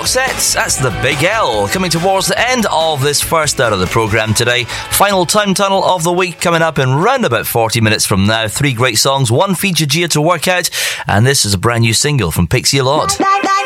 box sets. That's the Big L. Coming towards the end of this first hour of the programme today. Final Time Tunnel of the week coming up in round about 40 minutes from now. 3 great songs, 1 featured Gia to work out, and this is a brand new single from Pixie Lott.